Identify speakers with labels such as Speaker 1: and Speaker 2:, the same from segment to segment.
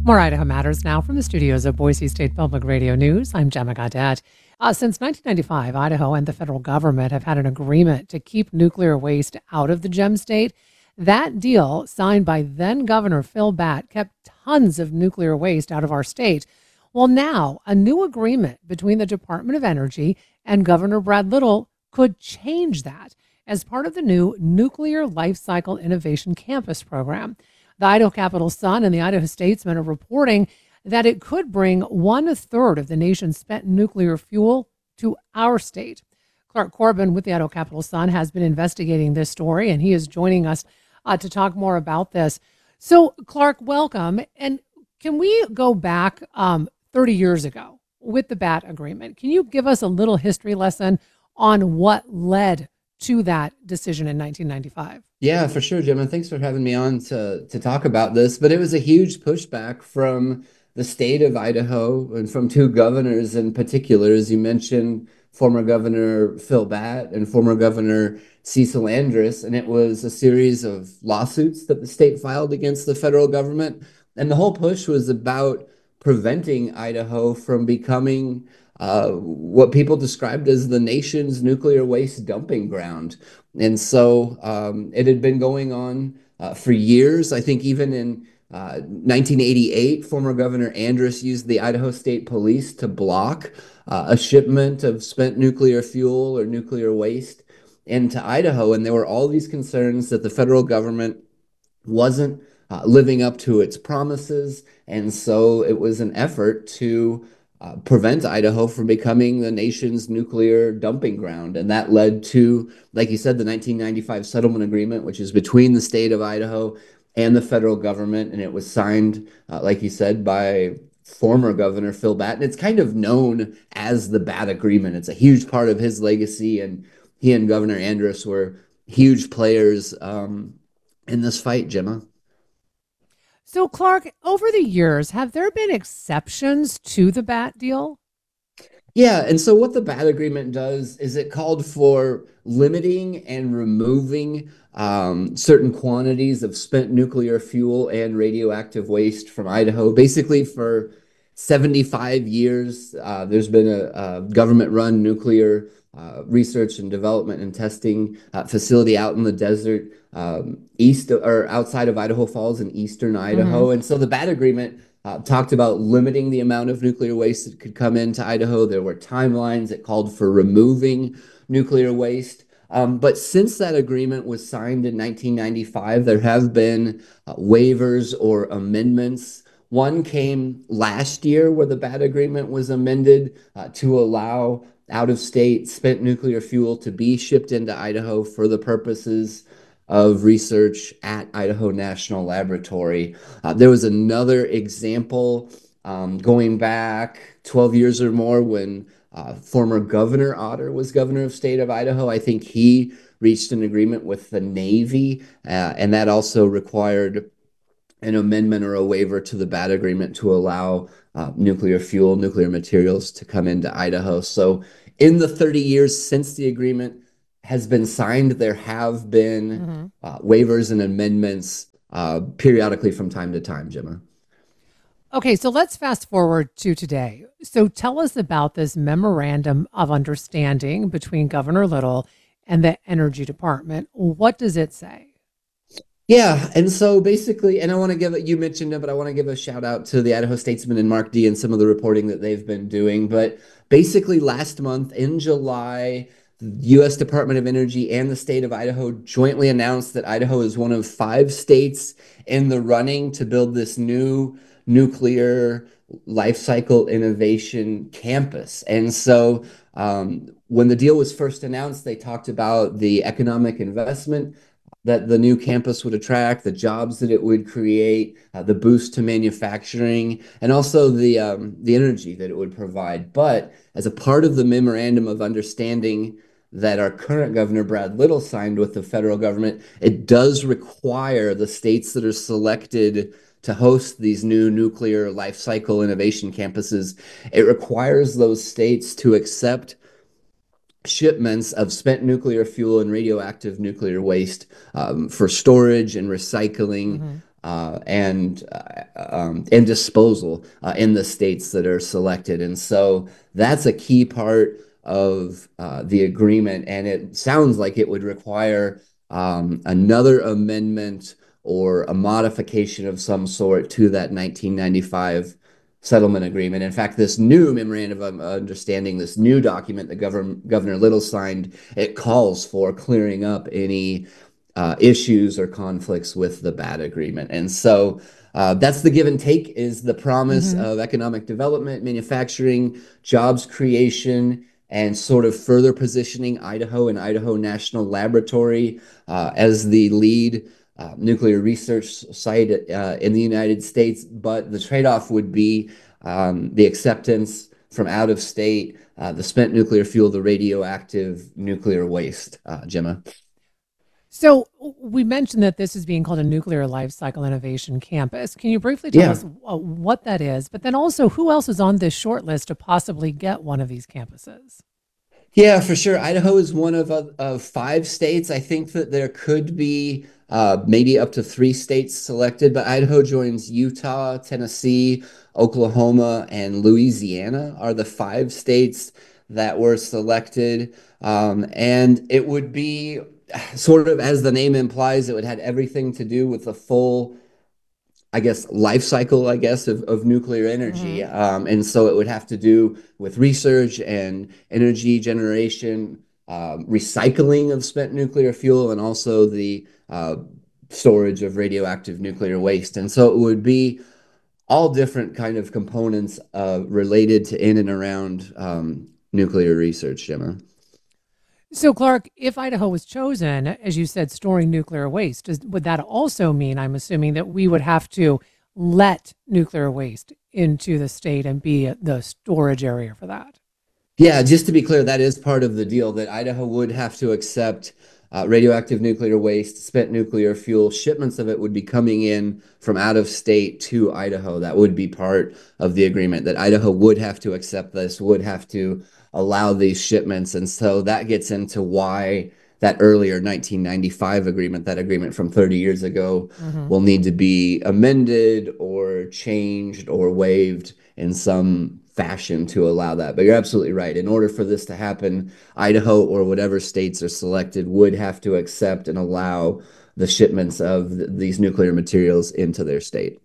Speaker 1: More Idaho Matters now from the studios of Boise State Public Radio News. I'm Gemma Gaudette. Since 1995, Idaho and the federal government have had an agreement to keep nuclear waste out of the Gem State. That deal, signed by then Governor Phil Batt, kept tons of nuclear waste out of our state. Well, now a new agreement between the Department of Energy and Governor Brad Little could change that as part of the new Nuclear Life Cycle Innovation Campus program. The Idaho Capital Sun and the Idaho Statesman are reporting that it could bring 1/3 of the nation's spent nuclear fuel to our state. Clark Corbin with the Idaho Capital Sun has been investigating this story, and he is joining us to talk more about this. So, Clark, welcome. And can we go back 30 years ago with the BAT agreement? Can you give us a little history lesson on what led to that decision in 1995?
Speaker 2: Yeah, for sure, Jim. And thanks for having me on to talk about this. But it was a huge pushback from the state of Idaho and from two governors in particular, as you mentioned, former Governor Phil Batt and former Governor Cecil Andrus. And it was a series of lawsuits that the state filed against the federal government. And the whole push was about preventing Idaho from becoming what people described as the nation's nuclear waste dumping ground. And so it had been going on for years. I think even in 1988, former Governor Andrus used the Idaho State Police to block a shipment of spent nuclear fuel or nuclear waste into Idaho. And there were all these concerns that the federal government wasn't living up to its promises. And so it was an effort to prevent Idaho from becoming the nation's nuclear dumping ground. And that led to, like you said, the 1995 settlement agreement, which is between the state of Idaho and the federal government. And it was signed, like you said, by former Governor Phil Batt. And it's kind of known as the Batt Agreement. It's a huge part of his legacy. And he and Governor Andrus were huge players in this fight, Gemma.
Speaker 1: So, Clark, over the years, have there been exceptions to the BAT deal?
Speaker 2: Yeah, and so what the BAT agreement does is it called for limiting and removing certain quantities of spent nuclear fuel and radioactive waste from Idaho. Basically, for 75 years, there's been a government-run nuclear research and development and testing facility out in the desert east or outside of Idaho Falls in eastern
Speaker 1: Mm-hmm.
Speaker 2: Idaho. And so the BAT agreement talked about limiting the amount of nuclear waste that could come into Idaho. There were timelines. It called for removing nuclear waste. But since that agreement was signed in 1995, there have been waivers or amendments. One came last year where the BAT agreement was amended to allow out of state spent nuclear fuel to be shipped into Idaho for the purposes of research at Idaho National Laboratory. There was another example going back 12 years or more when former Governor Otter was governor of state of Idaho. I think he reached an agreement with the Navy, and that also required an amendment or a waiver to the BAT agreement to allow nuclear fuel, nuclear materials to come into Idaho. So, in the 30 years since the agreement has been signed, there have been
Speaker 1: Mm-hmm.
Speaker 2: waivers and amendments periodically from time to time, Gemma.
Speaker 1: Okay, so let's fast forward to today. So tell us about this memorandum of understanding between Governor Little and the Energy Department. What does it say?
Speaker 2: Yeah, and so basically, and I want to give it, you mentioned it, but I want to give a shout out to the Idaho Statesman and Mark D and some of the reporting that they've been doing. But basically, last month in July, the U.S. Department of Energy and the state of Idaho jointly announced that Idaho is one of five states in the running to build this new nuclear life cycle innovation campus. And so when the deal was first announced, they talked about the economic investment that the new campus would attract, the jobs that it would create, the boost to manufacturing, and also the energy that it would provide. But as a part of the memorandum of understanding that our current governor Brad Little signed with the federal government, it does require the states that are selected to host these new nuclear life cycle innovation campuses. It requires those states to accept shipments of spent nuclear fuel and radioactive nuclear waste for storage and recycling.
Speaker 1: Mm-hmm.
Speaker 2: And and disposal in the states that are selected. And so that's a key part of the agreement. And it sounds like it would require another amendment or a modification of some sort to that 1995 settlement agreement. In fact, this new memorandum of understanding, this new document that Governor Little signed, it calls for clearing up any issues or conflicts with the bad agreement. And so that's the give and take, is the promise
Speaker 1: Hmm.
Speaker 2: of economic development, manufacturing, jobs creation, and sort of further positioning Idaho and Idaho National Laboratory as the lead nuclear research site in the United States. But the trade-off would be the acceptance from out of state, the spent nuclear fuel, the radioactive nuclear waste, Gemma.
Speaker 1: So we mentioned that this is being called a nuclear life cycle innovation campus. Can you briefly tell
Speaker 2: Yeah.
Speaker 1: us what that is, but then also who else is on this short list to possibly get one of these campuses?
Speaker 2: Yeah, for sure. Idaho is one of five states. I think that there could be maybe up to three states selected, but Idaho joins Utah, Tennessee, Oklahoma, and Louisiana are the five states that were selected. And it would be sort of, as the name implies, it would have everything to do with the full, I guess, life cycle, I guess, of nuclear energy.
Speaker 1: Hmm.
Speaker 2: And so it would have to do with research and energy generation, recycling of spent nuclear fuel, and also the storage of radioactive nuclear waste. And so it would be all different kind of components related to in and around nuclear research, Gemma.
Speaker 1: So, Clark, if Idaho was chosen, as you said, storing nuclear waste, would that also mean, I'm assuming, that we would have to let nuclear waste into the state and be the storage area for that?
Speaker 2: Yeah, just to be clear, that is part of the deal that Idaho would have to accept radioactive nuclear waste, spent nuclear fuel. Shipments of it would be coming in from out of state to Idaho. That would be part of the agreement, that Idaho would have to accept this, would have to allow these shipments. And so that gets into why that earlier 1995 agreement, that agreement from 30 years ago,
Speaker 1: Hmm.
Speaker 2: will need to be amended or changed or waived in some fashion to allow that. But you're absolutely right. In order for this to happen, Idaho or whatever states are selected would have to accept and allow the shipments of these nuclear materials into their state.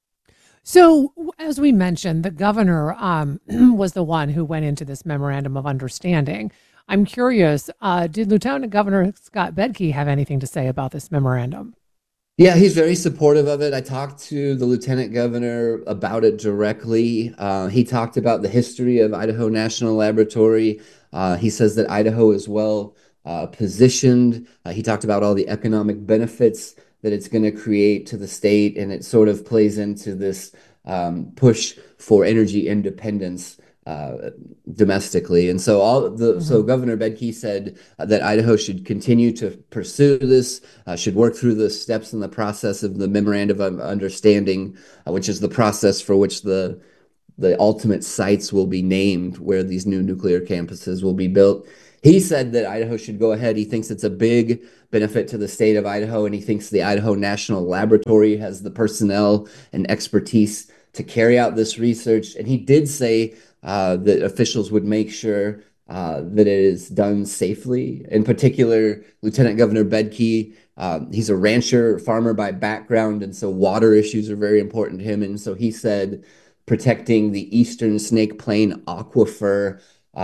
Speaker 1: So, as we mentioned, the governor was the one who went into this memorandum of understanding. I'm curious, did Lieutenant Governor Scott Bedke have anything to say about this memorandum?
Speaker 2: Yeah, he's very supportive of it. I talked to the lieutenant governor about it directly. He talked about the history of Idaho National Laboratory. He says that Idaho is well positioned. He talked about all the economic benefits that it's going to create to the state, and it sort of plays into this push for energy independence uh, domestically. And so so
Speaker 1: Hmm.
Speaker 2: Governor Bedke said that Idaho should continue to pursue this, should work through the steps in the process of the memorandum of understanding, which is the process for which the ultimate sites will be named where these new nuclear campuses will be built. He said that Idaho should go ahead. He thinks it's a big benefit to the state of Idaho, and he thinks the Idaho National Laboratory has the personnel and expertise to carry out this research. And he did say that officials would make sure that it is done safely. In particular, Lieutenant Governor Bedke, he's a rancher, farmer by background, and so water issues are very important to him. And so he said protecting the Eastern Snake Plain aquifer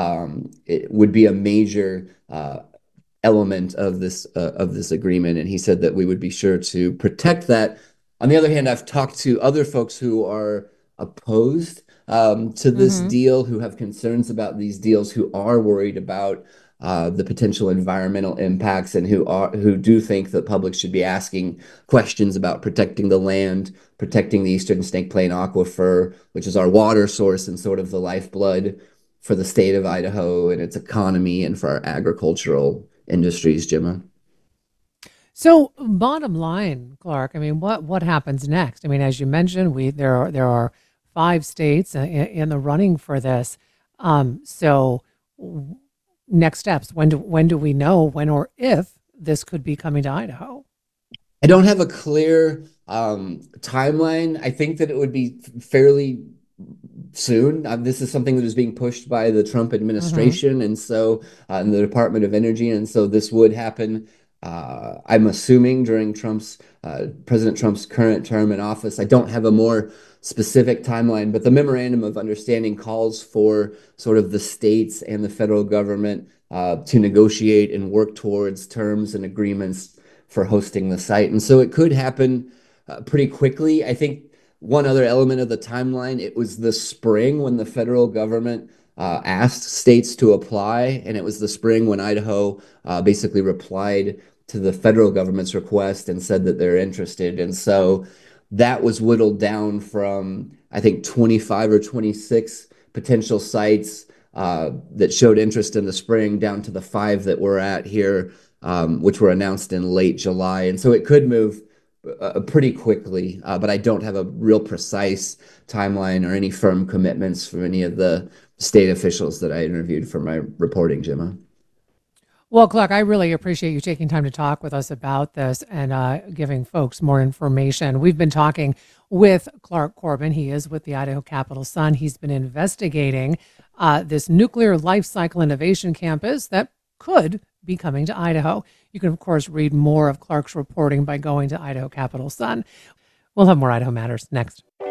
Speaker 2: it would be a major element of this agreement, and he said that we would be sure to protect that. On the other hand, I've talked to other folks who are opposed to this
Speaker 1: Hmm.
Speaker 2: deal, who have concerns about these deals, who are worried about the potential environmental impacts, and who do think the public should be asking questions about protecting the land, protecting the Eastern Snake Plain aquifer, which is our water source and sort of the lifeblood for the state of Idaho and its economy and for our agricultural industries, Gemma.
Speaker 1: So, bottom line, Clark, I mean, what happens next? I mean, as you mentioned, we there are five states in the running for this. So, w- next steps. When do we know when or if this could be coming to Idaho?
Speaker 2: I don't have a clear timeline. I think that it would be fairly soon. This is something that is being pushed by the Trump
Speaker 1: Hmm.
Speaker 2: administration, and so in the Department of Energy, and so this would happen. I'm assuming during President Trump's current term in office. I don't have a more specific timeline, but the memorandum of understanding calls for sort of the states and the federal government to negotiate and work towards terms and agreements for hosting the site, and so it could happen pretty quickly. I think one other element of the timeline, it was the spring when the federal government asked states to apply, and it was the spring when Idaho basically replied to the federal government's request and said that they're interested. And so that was whittled down from, I think, 25 or 26 potential sites that showed interest in the spring down to the five that we're at here, which were announced in late July. And so it could move pretty quickly, but I don't have a real precise timeline or any firm commitments from any of the state officials that I interviewed for my reporting, Gemma.
Speaker 1: Well, Clark, I really appreciate you taking time to talk with us about this and giving folks more information. We've been talking with Clark Corbin. He is with the Idaho Capital Sun. He's been investigating this nuclear life cycle innovation campus that could be coming to Idaho. You can, of course, read more of Clark's reporting by going to Idaho Capital Sun. We'll have more Idaho Matters next.